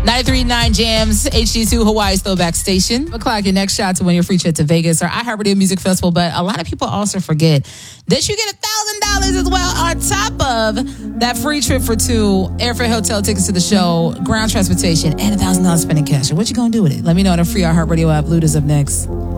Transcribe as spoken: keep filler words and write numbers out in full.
ninety-three point nine Jams, H D two Hawaii's throwback station. O'clock, your next shot to win your free trip to Vegas or iHeartRadio Music Festival. But a lot of people also forget that you get one thousand dollars as well on top of that free trip for two, airfare, hotel tickets to the show, ground transportation, and one thousand dollars spending cash. What you going to do with it? Let me know on a free iHeartRadio app. Luda's up next.